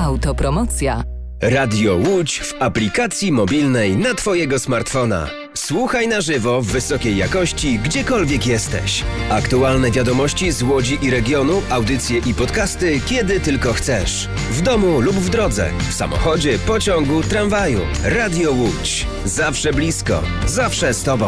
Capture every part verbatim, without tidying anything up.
Autopromocja. Radio Łódź w aplikacji mobilnej na Twojego smartfona. Słuchaj na żywo w wysokiej jakości, gdziekolwiek jesteś. Aktualne wiadomości z Łodzi i regionu, audycje i podcasty, kiedy tylko chcesz. W domu lub w drodze, w samochodzie, pociągu, tramwaju. Radio Łódź. Zawsze blisko, zawsze z Tobą.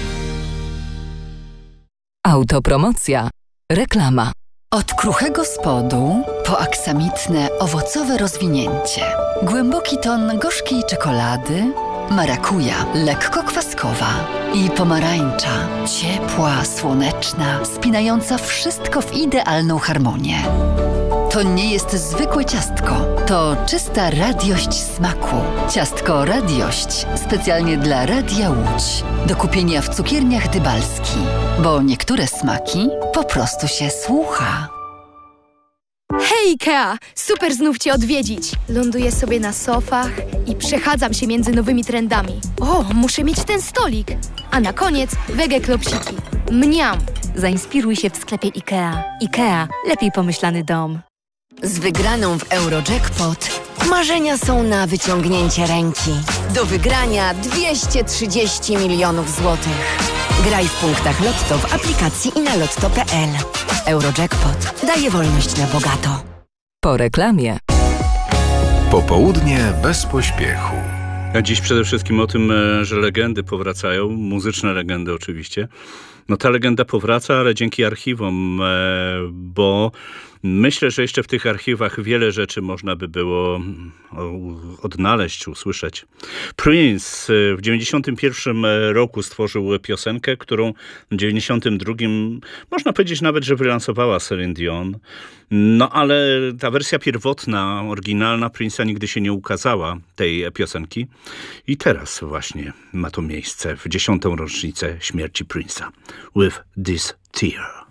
Autopromocja. Reklama. Od kruchego spodu po aksamitne, owocowe rozwinięcie. Głęboki ton gorzkiej czekolady, marakuja, lekko kwaskowa i pomarańcza, ciepła, słoneczna, spinająca wszystko w idealną harmonię. To nie jest zwykłe ciastko, to czysta radiość smaku. Ciastko Radiość, specjalnie dla Radia Łódź. Do kupienia w cukierniach Dybalski, bo niektóre smaki po prostu się słucha. Hej Ikea! Super znów Cię odwiedzić. Ląduję sobie na sofach i przechadzam się między nowymi trendami. O, muszę mieć ten stolik. A na koniec wege klopsiki. Mniam! Zainspiruj się w sklepie Ikea. Ikea. Lepiej pomyślany dom. Z wygraną w Eurojackpot marzenia są na wyciągnięcie ręki. Do wygrania dwieście trzydzieści milionów złotych. Graj w punktach Lotto w aplikacji i na lotto kropka p l. Eurojackpot daje wolność na bogato. Po reklamie. Popołudnie bez pośpiechu. A dziś przede wszystkim o tym, że legendy powracają, muzyczne legendy oczywiście. No ta legenda powraca, ale dzięki archiwom, bo myślę, że jeszcze w tych archiwach wiele rzeczy można by było odnaleźć, usłyszeć. Prince w dziewięćdziesiątym pierwszym roku stworzył piosenkę, którą w dziewięćdziesiątym drugim można powiedzieć nawet, że wylansowała Celine Dion. No ale ta wersja pierwotna, oryginalna Prince'a nigdy się nie ukazała, tej piosenki. I teraz właśnie ma to miejsce w dziesiątą rocznicę śmierci Prince'a. With This Tear.